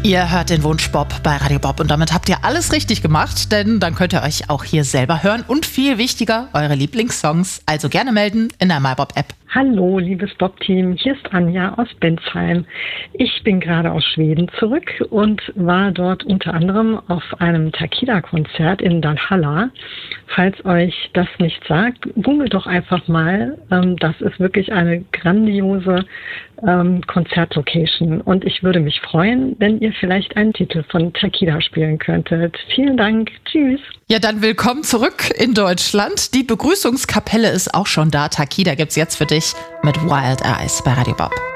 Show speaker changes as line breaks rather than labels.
Ihr hört den Wunsch Bob bei Radio Bob und damit habt ihr alles richtig gemacht, denn dann könnt ihr euch auch hier selber hören und viel wichtiger, eure Lieblingssongs. Also gerne melden in der MyBob-App.
Hallo, liebes Bob-Team, hier ist Anja aus Bensheim. Ich bin gerade aus Schweden zurück und war dort unter anderem auf einem Takida-Konzert in Dalhalla. Falls euch das nicht sagt, googelt doch einfach mal. Das ist wirklich eine grandiose Konzertlocation und ich würde mich freuen, wenn ihr vielleicht einen Titel von Takida spielen könntet. Vielen Dank, tschüss.
Ja, dann willkommen zurück in Deutschland. Die Begrüßungskapelle ist auch schon da. Takida gibt's jetzt für dich mit Wild Eyes bei Radio Bob.